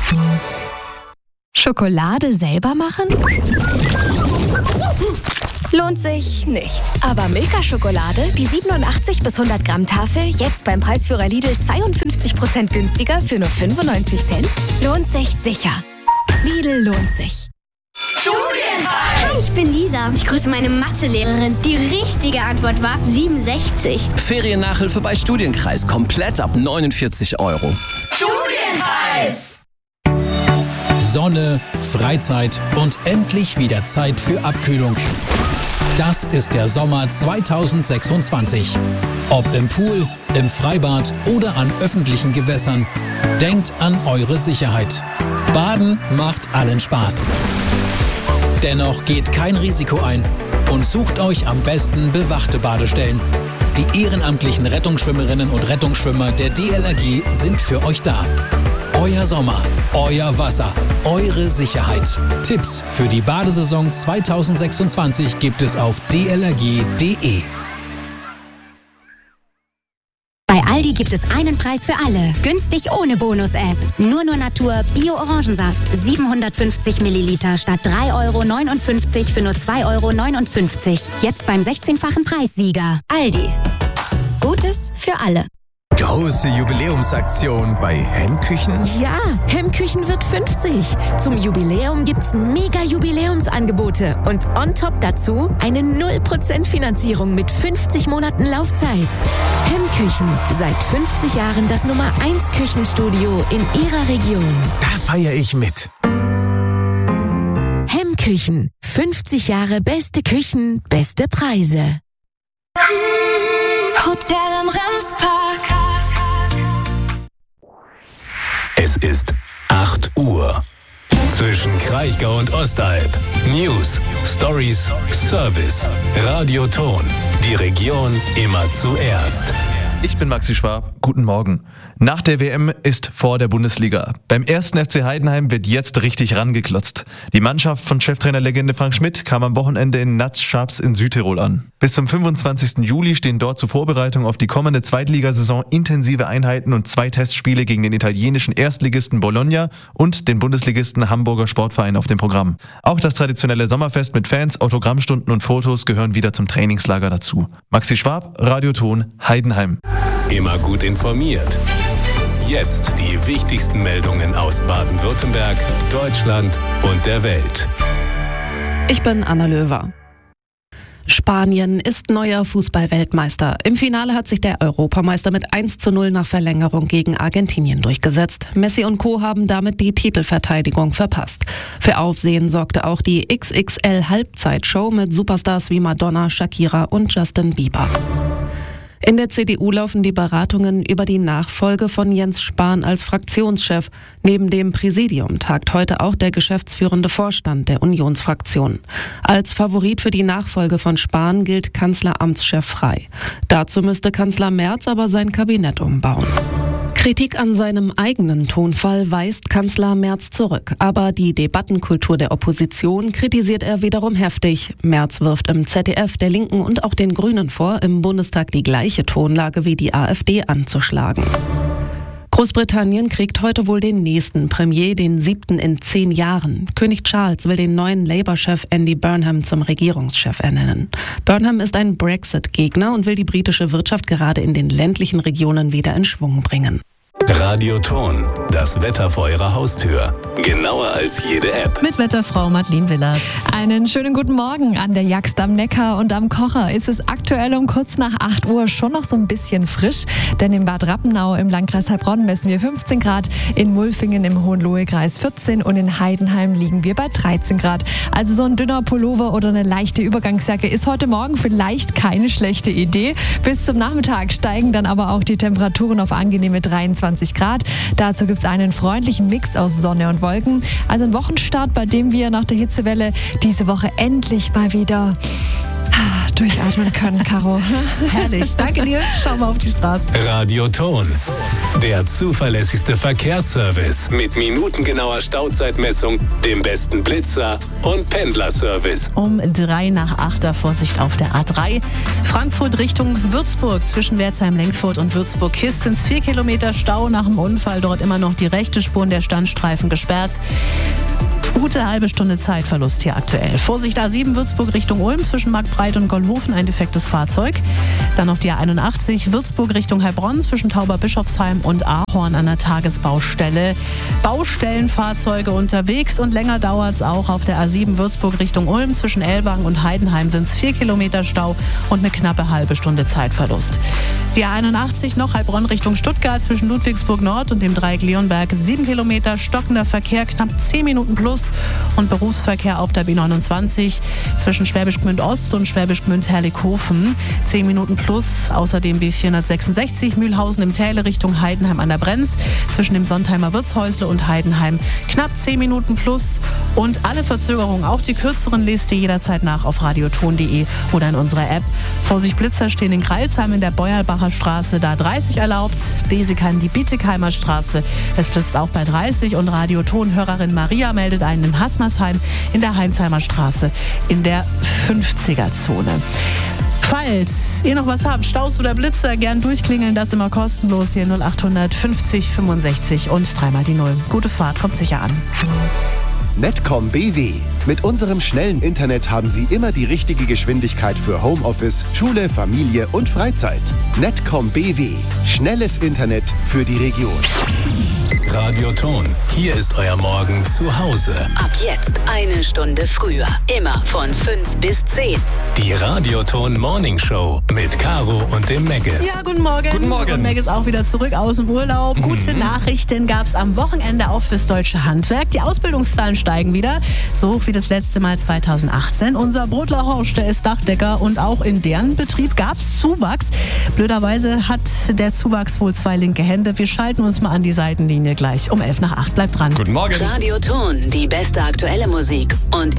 Schokolade selber machen? Lohnt sich nicht. Aber Milka-Schokolade, die 87 bis 100 Gramm Tafel, jetzt beim Preisführer Lidl 52% günstiger für nur 95 Cent? Lohnt sich sicher. Lidl lohnt sich. Studienreis! Hi, ich bin Lisa. Ich grüße meine Mathelehrerin. Die richtige Antwort war 67. Feriennachhilfe bei Studienkreis. Komplett ab 49 €. Studienreis! Sonne, Freizeit und endlich wieder Zeit für Abkühlung. Das ist der Sommer 2026. Ob im Pool, im Freibad oder an öffentlichen Gewässern. Denkt an eure Sicherheit. Baden macht allen Spaß. Dennoch geht kein Risiko ein und sucht euch am besten bewachte Badestellen. Die ehrenamtlichen Rettungsschwimmerinnen und Rettungsschwimmer der DLRG sind für euch da. Euer Sommer, euer Wasser, eure Sicherheit. Tipps für die Badesaison 2026 gibt es auf dlrg.de. Bei Aldi gibt es einen Preis für alle. Günstig ohne Bonus-App. Nur Natur Bio-Orangensaft. 750 Milliliter statt 3,59 € für nur 2,59 €. Jetzt beim 16-fachen Preissieger. Aldi. Gutes für alle. Große Jubiläumsaktion bei Hemmküchen? Ja, Hemmküchen wird 50. Zum Jubiläum gibt's mega Jubiläumsangebote und on top dazu eine 0% Finanzierung mit 50 Monaten Laufzeit. Hemmküchen, seit 50 Jahren das Nummer 1 Küchenstudio in Ihrer Region. Da feiere ich mit. Hemmküchen, 50 Jahre beste Küchen, beste Preise. Hotel am Remspark. Es ist 8 Uhr. Zwischen Kraichgau und Ostalb. News, Stories, Service. Radio Ton. Die Region immer zuerst. Ich bin Maxi Schwab. Guten Morgen. Nach der WM ist vor der Bundesliga. Beim 1. FC Heidenheim wird jetzt richtig rangeklotzt. Die Mannschaft von Cheftrainerlegende Frank Schmidt kam am Wochenende in Natz-Schabs in Südtirol an. Bis zum 25. Juli stehen dort zur Vorbereitung auf die kommende Zweitligasaison intensive Einheiten und 2 Testspiele gegen den italienischen Erstligisten Bologna und den Bundesligisten Hamburger Sportverein auf dem Programm. Auch das traditionelle Sommerfest mit Fans, Autogrammstunden und Fotos gehören wieder zum Trainingslager dazu. Maxi Schwab, Radio Ton, Heidenheim. Immer gut informiert. Jetzt die wichtigsten Meldungen aus Baden-Württemberg, Deutschland und der Welt. Ich bin Anna Löwer. Spanien ist neuer Fußball-Weltmeister. Im Finale hat sich der Europameister mit 1:0 nach Verlängerung gegen Argentinien durchgesetzt. Messi und Co. haben damit die Titelverteidigung verpasst. Für Aufsehen sorgte auch die XXL-Halbzeitshow mit Superstars wie Madonna, Shakira und Justin Bieber. In der CDU laufen die Beratungen über die Nachfolge von Jens Spahn als Fraktionschef. Neben dem Präsidium tagt heute auch der geschäftsführende Vorstand der Unionsfraktion. Als Favorit für die Nachfolge von Spahn gilt Kanzleramtschef Frey. Dazu müsste Kanzler Merz aber sein Kabinett umbauen. Kritik an seinem eigenen Tonfall weist Kanzler Merz zurück. Aber die Debattenkultur der Opposition kritisiert er wiederum heftig. Merz wirft im ZDF, der Linken und auch den Grünen vor, im Bundestag die gleiche Tonlage wie die AfD anzuschlagen. Großbritannien kriegt heute wohl den nächsten Premier, den 7. in 10 Jahren. König Charles will den neuen Labour-Chef Andy Burnham zum Regierungschef ernennen. Burnham ist ein Brexit-Gegner und will die britische Wirtschaft gerade in den ländlichen Regionen wieder in Schwung bringen. Radio Ton, das Wetter vor Ihrer Haustür. Genauer als jede App. Mit Wetterfrau Madeleine Willers. Einen schönen guten Morgen an der Jagst am Neckar und am Kocher. Ist es aktuell um kurz nach 8 Uhr schon noch so ein bisschen frisch, denn in Bad Rappenau im Landkreis Heilbronn messen wir 15 Grad, in Mulfingen im Hohenlohe-Kreis 14 und in Heidenheim liegen wir bei 13 Grad. Also so ein dünner Pullover oder eine leichte Übergangsjacke ist heute Morgen vielleicht keine schlechte Idee. Bis zum Nachmittag steigen dann aber auch die Temperaturen auf angenehme 23 Grad. Dazu gibt es einen freundlichen Mix aus Sonne und Wolken. Also ein Wochenstart, bei dem wir nach der Hitzewelle diese Woche endlich mal wieder durchatmen können, Caro. Herrlich, danke dir. Schauen wir auf die Straße. Radioton. Der zuverlässigste Verkehrsservice mit minutengenauer Stauzeitmessung, dem besten Blitzer und Pendlerservice. Um 7:03, Vorsicht auf der A3. Frankfurt Richtung Würzburg. Zwischen Wertheim-Lenkfurt und Würzburg-Kist sind es 4 Kilometer Stau nach dem Unfall. Dort immer noch die rechte Spur und der Standstreifen gesperrt. Gute halbe Stunde Zeitverlust hier aktuell. Vorsicht A7 Würzburg Richtung Ulm zwischen Marktbreit und Gollhofen ein defektes Fahrzeug. Dann noch die A81 Würzburg Richtung Heilbronn zwischen Tauberbischofsheim und Ahorn an der Tagesbaustelle. Baustellenfahrzeuge unterwegs und länger dauert es auch auf der A7 Würzburg Richtung Ulm zwischen Elbang und Heidenheim sind es 4 Kilometer Stau und eine knappe halbe Stunde Zeitverlust. Die A81 noch Heilbronn Richtung Stuttgart zwischen Ludwigsburg Nord und dem Dreieck Leonberg 7 Kilometer stockender Verkehr, knapp 10 Minuten plus. Und Berufsverkehr auf der B29 zwischen Schwäbisch Gmünd Ost und Schwäbisch Gmünd Herrlighofen 10 Minuten plus. Außerdem B466 Mühlhausen im Täle Richtung Heidenheim an der Brenz zwischen dem Sontheimer Wirtshäusle und Heidenheim knapp 10 Minuten plus. Und alle Verzögerungen, auch die kürzeren, lest ihr jederzeit nach auf radioton.de oder in unserer App. Vorsicht Blitzer stehen in Greilsheim in der Beuerbacher Straße, da 30 erlaubt. Besigheim die Bietigheimer Straße, es blitzt auch bei 30 und Radioton-Hörerin Maria meldet einen in Haßmersheim in der Heinzheimer Straße in der 50er-Zone. Falls ihr noch was habt, Staus oder Blitzer, gern durchklingeln, das immer kostenlos hier 0800 50 65 und 3 mal die 0. Gute Fahrt, kommt sicher an. Netcom BW. Mit unserem schnellen Internet haben Sie immer die richtige Geschwindigkeit für Homeoffice, Schule, Familie und Freizeit. Netcom BW. Schnelles Internet für die Region. Radioton. Hier ist euer Morgen zu Hause. Ab jetzt 1 Stunde früher. Immer von 5 bis 10. Die Radioton Morning Show mit Caro und dem Meggis. Ja, guten Morgen. Guten Morgen. Und Meggis auch wieder zurück aus dem Urlaub. Gute Nachrichten gab es am Wochenende auch fürs deutsche Handwerk. Die Ausbildungszahlen steigen wieder, so hoch wie das letzte Mal 2018. Unser Brotler Horst, der ist Dachdecker und auch in deren Betrieb gab es Zuwachs. Blöderweise hat der Zuwachs wohl 2 linke Hände. Wir schalten uns mal an die Seitenlinie gleich um 7:50. Bleibt dran. Guten Morgen. Radioton, die beste aktuelle Musik und